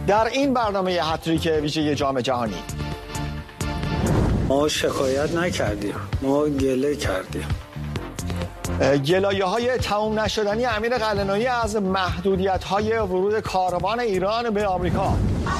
در این برنامه هتریک ویژه جام جهانی ما شکایت نکردیم، ما گله کردیم. گلایه‌های تمام نشدنی امیر قلعه‌نویی از محدودیت‌های ورود کاروان ایران به آمریکا.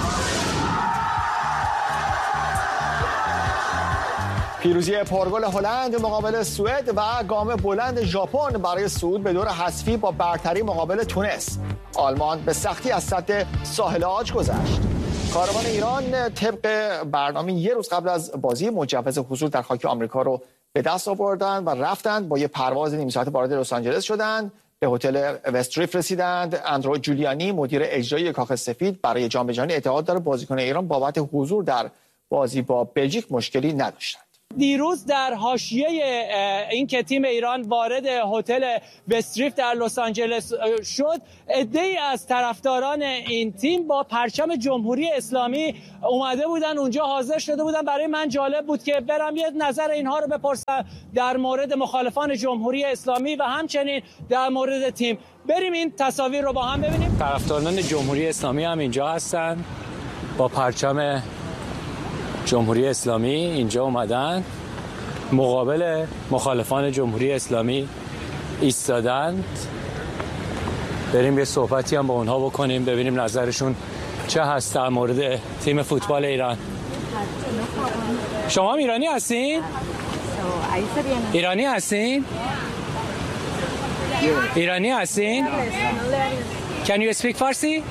پیروزی پرگل هلند مقابل سوئد و گام بلند ژاپن برای صعود به دور حذفی با برتری مقابل تونس. آلمان به سختی از سد ساحل عاج گذشت. کاروان ایران طبق برنامه یک روز قبل از بازی مجوز حضور در خاک آمریکا رو به دست آوردن و رفتند با یه پرواز نیم ساعته وارد لس آنجلس شدند. به هتل وستریف رسیدند. اندرو جولیانی مدیر اجرایی کاخ سفید برای جام جهانی اعتقاد داره بازیکن ایران بابت حضور در بازی با بلژیک مشکلی نداشتند. دیروز در حاشیه این که تیم ایران وارد هتل وستریف در لس آنجلس شد، عده‌ای از طرفداران این تیم با پرچم جمهوری اسلامی اومده بودن اونجا، حاضر شده بودن. برای من جالب بود که برم یه نظر اینها رو بپرسم در مورد مخالفان جمهوری اسلامی و همچنین در مورد تیم. بریم این تصاویر رو با هم ببینیم. طرفداران جمهوری اسلامی هم اینجا هستن، با پرچم جمهوری اسلامی اینجا اومدن، مقابل مخالفان جمهوری اسلامی ایستادند. بریم یه صحبتی هم با اونها بکنیم، ببینیم نظرشون چه هست در مورد تیم فوتبال ایران. شما هم ایرانی هستین؟ ایرانی هستین؟ ایرانی هستین؟ Can you speak Farsi?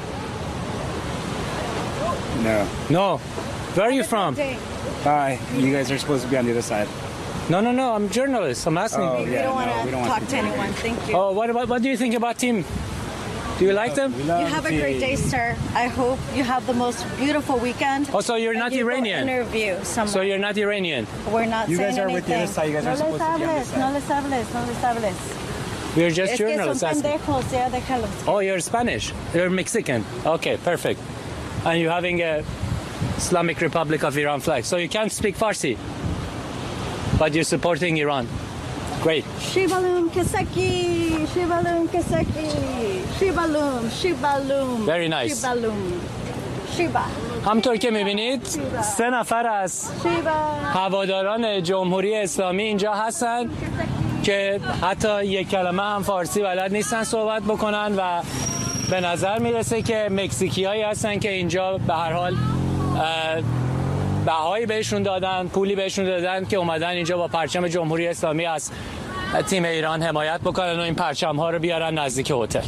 No. Where are you from? Hi. You guys are supposed to be on the other side. No. I'm a journalist. I'm asking. Oh, We don't want to talk to anyone. Thank you. Oh, what do you think about team? Do you like them? You have a great day, sir. I hope you have the most beautiful weekend. Oh, so you're not Iranian? Interview someone. So you're not Iranian? We're not You saying guys are with the other side. You guys are supposed to be on this side. No les hables. We're just Es que son journalists asking. pendejos, ya déjalos. Oh, you're Spanish. You're Mexican. Okay, perfect. And you're having a Islamic Republic of Iran flag. So you can't speak Farsi, but you're supporting Iran. Great. Shibalum Kesaki, Shibalum Kesaki, Shibalum, Shibalum. Very nice. Shibalum, Shiba. همطور که میبینید 3 نفر از هواداران جمهوری اسلامی اینجا هستن که حتی یک کلمه هم فارسی بلد نیستن صحبت بکنن و به نظر میرسه که مکزیکیایی هستن که اینجا به هر حال بهایی بهشون دادن، پولی بهشون دادن که اومدن اینجا با پرچم جمهوری اسلامی از تیم ایران حمایت بکنن و این پرچم ها رو بیارن نزدیک هتل.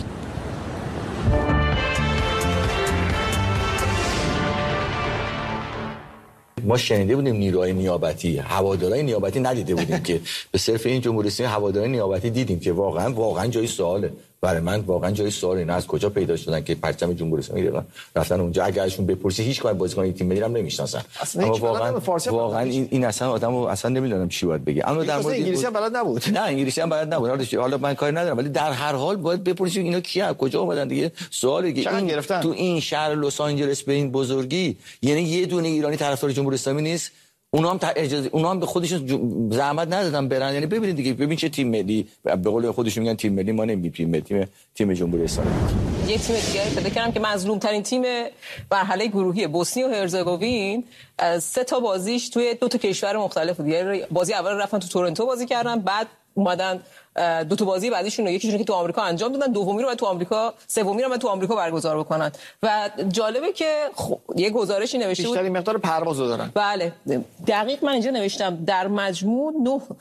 ما شنیده بودیم نیروهای نیابتی، هوادارهای نیابتی ندیده بودیم که به صرف این جمهوری اسلامی هوادارهای نیابتی دیدیم که واقعا جای سواله. برای من واقعا جای سواله اینا از کجا پیدا شدن که پرچم جمهوری اسلامی ایران رفتن اونجا. اگر ازشون بپرسی هیچ کدوم بازیکن تیم ملی هم نمیشناسن. اما واقعا این اصلا آدمو اصلا نمیدونم چی باید بگه. اما در مورد انگلیسی هم بلد نبود. نه انگلیسی هم بلد نبود. حالا من کاری ندارم ولی در هر حال باید بپرسی اینا کیه، کجا اومدن دیگه. سوالی که تو این شهر لس آنجلس به این بزرگی، یعنی یه دونه ایرانی طرفدار جمهوری اسلامی نیست. اونا هم به خودشون زحمت ندادن برن. یعنی ببینید دیگه، ببین چه تیم ملی، به قول خودشون میگن تیم ملی، ما نمیگیم تیم جمهوری اسلامی. یه تیم دیگه پیدا کردم که مظلوم ترین تیم مرحله گروهی بوسنی و هرزگوین، 3 تا بازیش توی 2 تا کشور مختلف دیگه. بازی اول رفتن تو تورنتو بازی کردن، بعد اومدن 2 تا بازی بعدیشون رو یکیشون که تو آمریکا انجام دادن، دومی رو بعد تو آمریکا، سومی رو بعد تو آمریکا برگزار بکنن. و جالبه که یه گزارشی نوشته بود بیشترین مقدار پروازو دارن. بله دقیق من اینجا نوشتم در مجموع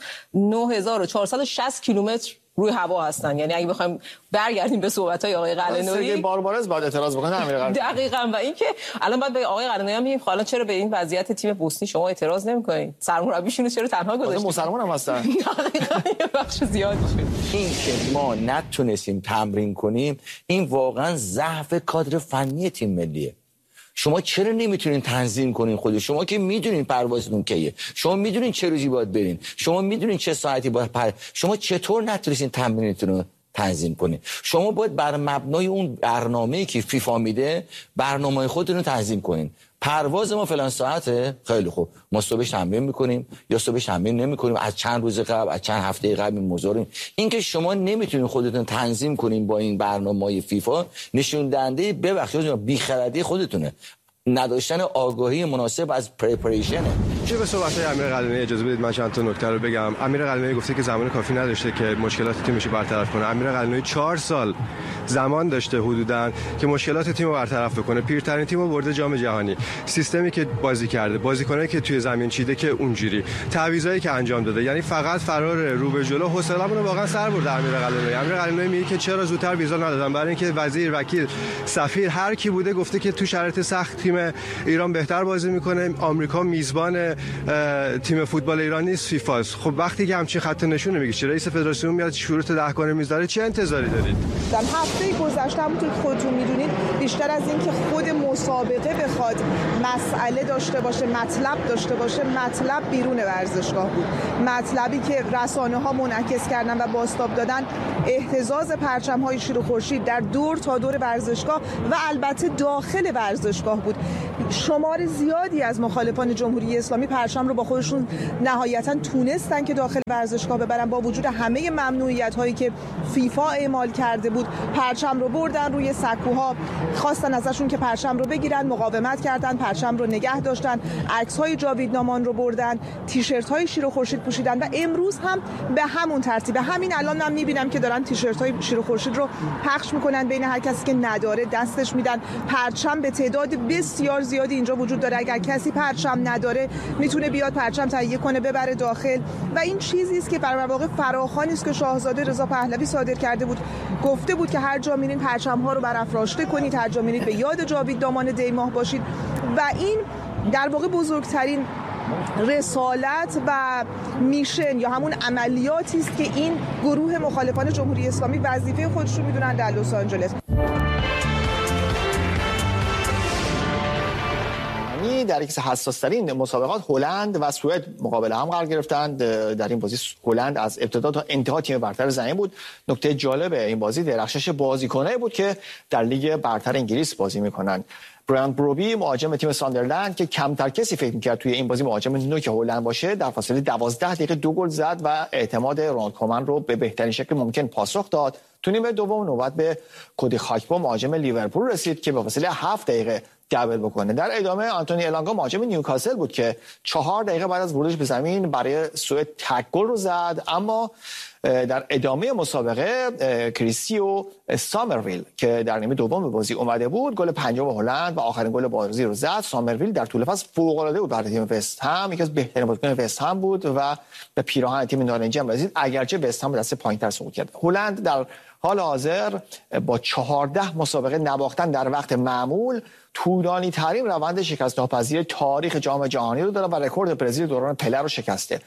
9460 کیلومتر روی هوا هستن. یعنی اگه بخوایم برگردیم به صحبت‌های آقای قلعه‌نویی، سرگئی باربارز باید اعتراض بکنه امیر قلعه‌نویی. دقیقاً. و اینکه الان بعد به آقای قلعه‌نویی هم میگیم حالا چرا به این وضعیت تیم بوسنی شما اعتراض نمی‌کنید؟ سرمربیشون رو چرا تنها گذاشتید؟ مسلمان هم هستن. دقیقاً یه بخش زیادی شد. این که ما نتونستیم تمرین کنیم، این واقعاً ضعف کادر فنی تیم ملیه. شما چرا نمیتونین تنظیم کنین خودتون؟ شما که میدونین پروازتون کیه، شما میدونین چه روزی باید برین، شما میدونین چه ساعتی باید شما چطور نتونستین تمرینتون رو تنظیم کنید. شما باید بر مبنای اون برنامه‌ای که فیفا میده برنامه خودتون رو تنظیم کنین. پرواز ما فلان ساعته، خیلی خوب، ما صبحش تمرین میکنیم یا صبحش تمرین نمیکنیم، از چند روز قبل، از چند هفته قبل این موضوع. این که شما نمیتونید خودتون تنظیم کنین با این برنامه‌های فیفا، نشون دهنده ببخشید بیخردی خودتونه، نداشتن آگاهی مناسب از پریپریشنه. چه به صحبت‌های امیر قلعه‌نویی اجازه بدید من چند تا نکته رو بگم. امیر قلعه‌نویی گفته که زمان کافی نداشته که مشکلات تیمش رو برطرف کنه. امیر قلعه‌نویی 4 سال زمان داشته حدوداً که مشکلات تیم رو برطرف بکنه. پیرترین تیم رو برده جام جهانی. سیستمی که بازی کرده، بازیکنایی که توی زمین چیده که اونجوری، تعویضایی که انجام داده، یعنی فقط فرار رو به جلو. حوصله‌مون رو واقعا سر برده امیر قلعه‌نویی. امیر قلعه‌نویی میگه که چرا زودتر ویزا ندادن، برای اینکه وزیر، وکیل، سفیر هر کی بوده گفته که تو شرایط سخت تیم ایران بهتر بازی میکنه. آمریکا میزبان تیم فوتبال ایران نیست، فیفاست. خب وقتی که همچین خط نشون میگیشه، رئیس فدراسیون میاد شروط 10 گانه میذاره، چه انتظاری دارید؟ در هفته گذشته همونطور که خودتون میدونید بیشتر از این که خود مسابقه بخواد مسئله داشته باشه، مطلب داشته باشه، مطلب بیرون ورزشگاه بود. مطلبی که رسانه‌ها منعکس کردن و بازتاب دادن اهتزاز پرچم‌های شیر و خورشید در دور تا دور ورزشگاه و البته داخل ورزشگاه بود. شمار زیادی از مخالفان جمهوری اسلامی پرچم رو با خودشون نهایتاً تونستن که داخل ورزشگاه ببرن. با وجود همه ممنوعیت‌هایی که فیفا اعمال کرده بود، پرچم رو بردن روی سکوها، خواستن ازشون که پرچم رو بگیرن، مقاومت کردن، پرچم رو نگه داشتن، عکس‌های جاویدنامان رو بردن، تیشرت‌های شیر و خورشید پوشیدن و امروز هم به همون ترتیب. همین الان من می‌بینم که دارن تیشرت‌های شیر و خورشید رو پخش می‌کنن، بین هر کسی که نداره دستش میدن. پرچم به تعداد بسیار زیادی اینجا وجود داره. اگر کسی پرچم نداره میتونه بیاد پرچم تهیه کنه ببره داخل و این چیزی است که در واقع فراخوانی است که شاهزاده رضا پهلوی صادر کرده بود. گفته بود که هر جا میرین پرچم‌ها رو برافراشته کنید، هر جا میرید به یاد جاویدنامان دیماه باشید و این در واقع بزرگترین رسالت و میشن یا همون عملیاتی است که این گروه مخالفان جمهوری اسلامی وظیفه خودشون میدونن در لس آنجلس. در یکی از حساس‌ترین مسابقات هلند و سوئد مقابل هم قرار گرفتند. در این بازی هلند از ابتدا تا انتها تیم برتر زمین بود. نکته جالب این بازی درخشش بازیکنایی بود که در لیگ برتر انگلیس بازی می‌کنند. برایان بروبی مهاجم تیم ساندرلند که کمتر کسی فکر می‌کرد توی این بازی مهاجم نوک هلند باشه، در فاصله 12 دقیقه 2 گل زد و اعتماد رونالد کومن رو به بهترین شکل ممکن پاسخ داد. تو نیمه دوم نوبت به کودی خاکپو مهاجم لیورپول رسید که به فاصله 7 دقیقه دبل بکنه. در ادامه آنتونی الانگا مهاجم نیوکاسل بود که 4 دقیقه بعد از ورودش به زمین برای سوئد تک گل رو زد. اما در ادامه مسابقه کریستیو سامرویل که در نیمه دوم بازی اومده بود گل پنجم هلند و آخرین گل بازی رو زد. سامرویل در طول فصل فوق‌العاده بود برای تیم وست هم، یکی از بهترین بازیکنان وست هم بود و به پیراهن تیم نارنجی هم رسید، اگرچه وست هم دست پایین‌تر سقوط کرد. هلند در حال حاضر با 14 مسابقه نباختن در وقت معمول طولانی ترین روند شکست ناپذیر تاریخ جام جهانی رو داره و رکورد برزیل دوران پله رو شکسته.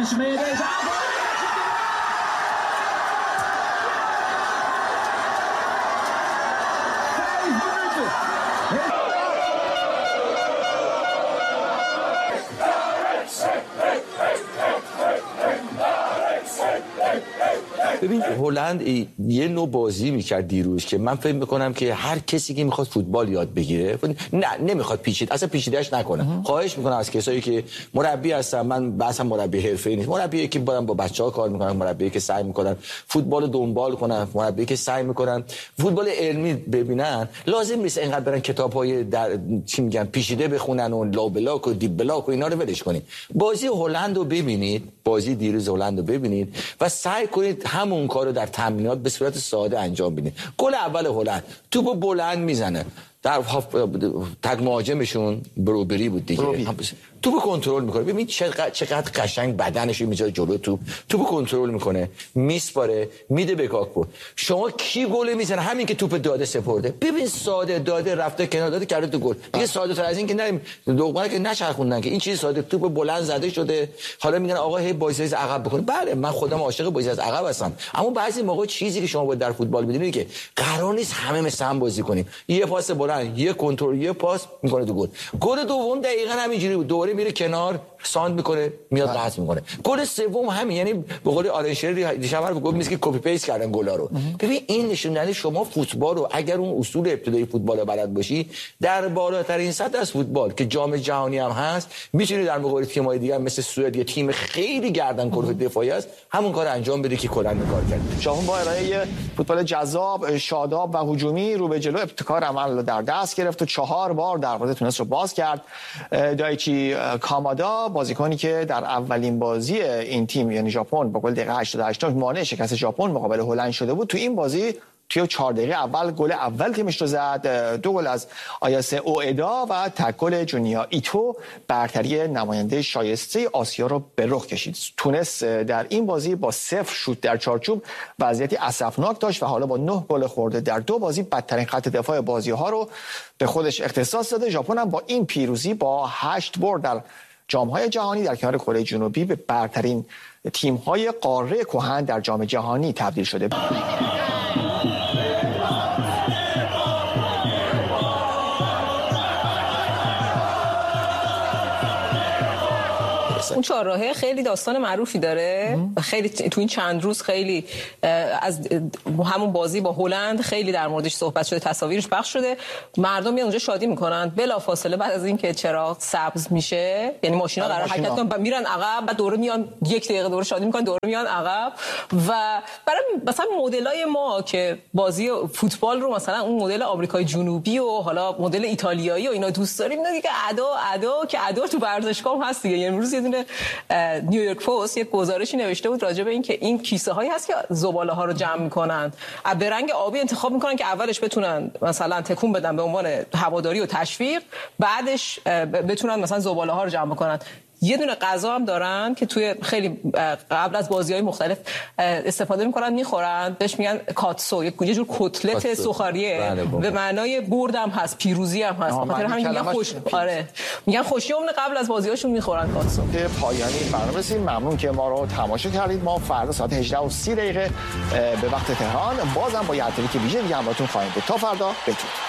ببین هلند یه نوع بازی میکرد دیروز که من فکر میکنم که هر کسی که میخواد فوتبال یاد بگیره نمیخواد پیچید اصلا پیچیده‌اش نکنه. خواهش میکنم از کسایی که مربی هستن، من بحثم مربی حرفه‌ای نیست، مربی که با بچه‌ها کار میکنن، مربی که سعی میکنن فوتبال دنبال کنن، مربی که سعی میکنن فوتبال علمی ببینن، لازم نیست اینقدر برن کتاب‌های در چی میگن پیچیده بخونن و لا بلاک و دیپ بلاک و اینا رو ولش کنید. بازی هلند رو ببینید، بازی دیروز هلند رو ببینید و سعی کنید همون کارو در تمرینات به صورت ساده انجام بدید. گل اول هلند توپو بلند میزنه، در تگ مهاجمشون بروبری بود دیگه، توپو کنترل میکنه. ببین چقدر قشنگ بدنش رو میذاره جلو توپو کنترل میکنه، میسپاره میده به کاکپو. شما کی گل میزنه؟ همین که توپ داده سپرده. ببین ساده داده رفته کنار داده کرده تو گل. دیگه ساده تر از این که نریم دوباره که نچرخوندن که این چیز ساده، توپ بلند زده شده. حالا میگن آقا هی بازی از عقب بکنه. بله من خودم عاشق بازی از عقب هستم، اما بعضی موقع چیزی که شما باید در فوتبال بدونید که قرار نیست همه مثل هم بازی کنیم. یه پاس بلند بلند، یه کنترل، یه پاس میکنه تو گل. گل دوم دقیقاً همینجوری بود، دوباره میره کنار، ساند میکنه، میاد قطع میکنه. گل سوم همین، یعنی به قول آلنشری دیشب حرف گفت میگه کپی پیست کردن گلا رو. ببین این نشون دهنده شما فوتبال رو اگر اون اصول ابتدایی فوتبال بلد باشی، در بالاترین سطح از فوتبال که جام جهانی هم هست، میتونی در مقابل تیم‌های دیگه مثل سوئد، یه تیم خیلی گردن کلوف دفاعی است، همون کار انجام بده که کلا کار کرد. ژاپن با ارائه فوتبال جذاب، شاداب و هجومی رو به جلو ابتکار عمل رو در دست گرفت و 4 بار دروازه تونس رو باز کرد. دایچی کامادا بازیکنی که در اولین بازی این تیم یعنی ژاپن با گل دقیقه 88 مانع شکست ژاپن مقابل هلند شده بود، تو این بازی توی 4 دقیقه اول گل اول تیمش رو زد. 2 گل از آیاسه اوئدا و تک گل جونیا ایتو برتری نماینده شایسته آسیا رو به رخ کشید. تونس در این بازی با 0 شوت در چارچوب وضعیتی اسفناک داشت و حالا با 9 گل خورده در 2 بازی بدترین خط دفاع بازی‌ها رو به خودش اختصاص داده. ژاپن هم با این پیروزی با 8 برد در جام‌های جهانی در کنار کره جنوبی به برترین تیم‌های قاره کهن در جام جهانی تبدیل شده. اون چهارراهه خیلی داستان معروفی داره، خیلی تو این چند روز خیلی از همون بازی با هلند خیلی در موردش صحبت شده، تصاویرش پخش شده، مردم میان اونجا شادی میکنن، بلافاصله بعد از اینکه چراغ سبز میشه، یعنی ماشینا قرار حرکت کنن میرن عقب، بعد دوره میان 1 دقیقه دوره شادی میکنن، دوره میان عقب. و برای مثلا مدلای ما که بازی فوتبال رو مثلا اون مدل آمریکای جنوبی و حالا مدل ایتالیایی و اینا دوست داریم، اینا دیگه ادا تو ورزشگاه هست دیگه. امروز یه دونه نیویورک پست یک گزارشی نوشته بود راجع به این که این کیسه هایی هست که زباله ها رو جمع میکنن، به رنگ آبی انتخاب میکنن که اولش بتونن مثلا تکون بدن به عنوان هواداری و تشویق، بعدش بتونن مثلا زباله ها رو جمع بکنن. یه دونه غذا هم دارن که توی خیلی قبل از بازی‌های مختلف استفاده می‌کنن می‌خورن، بهش میگن کاتسو، یه جور کتلت سوخاریه، به معنای بردم هست، پیروزی هم هست. بخاطر همین میگن میگن خوشیوم قبل از بازی‌هاشون می‌خورن کاتسو. پایانی برنامه رسید. ممنون که ما رو تماشا کردید. ما فردا ساعت 18:30 به وقت تهران بازم با یه تریک ویژه دیگه همراهتون خواهیم بود. تا فردا بدرود.